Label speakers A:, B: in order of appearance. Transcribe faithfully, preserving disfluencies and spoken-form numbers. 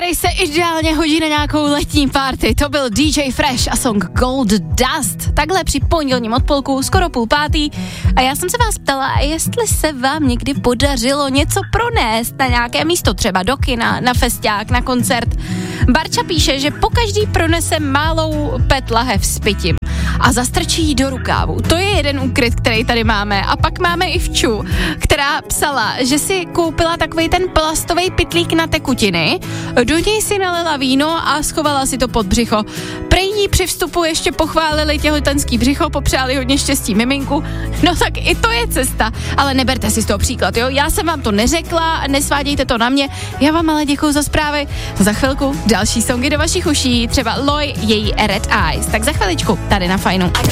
A: který se ideálně hodí na nějakou letní party. To byl D J Fresh a song Gold Dust. Takhle při pondělním odpolku, skoro půl pátý. A já jsem se vás ptala, jestli se vám někdy podařilo něco pronést na nějaké místo, třeba do kina, na festiák, na koncert. Barča píše, že pokaždý pronese malou pet lahev s pitím a zastrčí ji do rukávu. To je jeden úkryt, který tady máme. A pak máme i Vču, která psala, že si koupila takovej ten plastový pytlík na tekutiny, do něj si nalila víno a schovala si to pod břicho. Prej jí při vstupu ještě pochválili těhotenský břicho, popřáli hodně štěstí miminku. No tak i to je cesta, ale neberte si z toho příklad, jo? Já jsem vám to neřekla, nesvádějte to na mě. Já vám ale děkuju za zprávy. Za chvilku další songy do vašich uší, třeba Loj, její Red Eyes. Tak za chviličku tady na Fajnu.